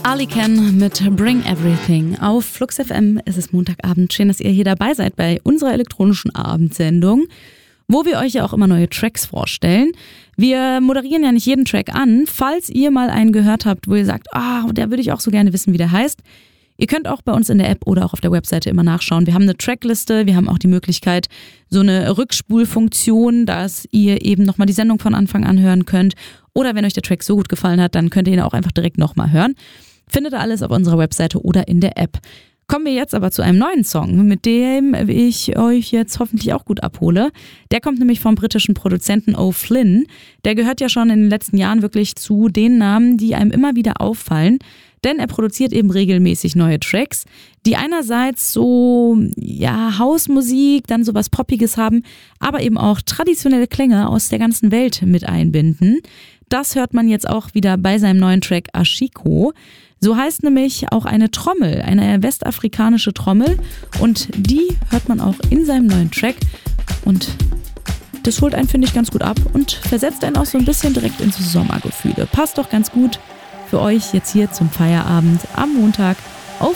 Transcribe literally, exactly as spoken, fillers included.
Ali Ken mit Bring Everything auf Flux F M. Es ist Montagabend. Schön, dass ihr hier dabei seid bei unserer elektronischen Abendsendung, wo wir euch ja auch immer neue Tracks vorstellen. Wir moderieren ja nicht jeden Track an. Falls ihr mal einen gehört habt, wo ihr sagt, ah, der würde ich auch so gerne wissen, wie der heißt. Ihr könnt auch bei uns in der App oder auch auf der Webseite immer nachschauen. Wir haben eine Trackliste, wir haben auch die Möglichkeit, so eine Rückspulfunktion, dass ihr eben nochmal die Sendung von Anfang an hören könnt. Oder wenn euch der Track so gut gefallen hat, dann könnt ihr ihn auch einfach direkt nochmal hören. Findet ihr alles auf unserer Webseite oder in der App. Kommen wir jetzt aber zu einem neuen Song, mit dem ich euch jetzt hoffentlich auch gut abhole. Der kommt nämlich vom britischen Produzenten O'Flynn. Der gehört ja schon in den letzten Jahren wirklich zu den Namen, die einem immer wieder auffallen. Denn er produziert eben regelmäßig neue Tracks, die einerseits so, ja, Hausmusik, dann sowas Poppiges haben, aber eben auch traditionelle Klänge aus der ganzen Welt mit einbinden. Das hört man jetzt auch wieder bei seinem neuen Track Ashiko. So heißt nämlich auch eine Trommel, eine westafrikanische Trommel. Und die hört man auch in seinem neuen Track. Und das holt einen, finde ich, ganz gut ab und versetzt einen auch so ein bisschen direkt ins Sommergefühle. Passt doch ganz gut für euch jetzt hier zum Feierabend am Montag.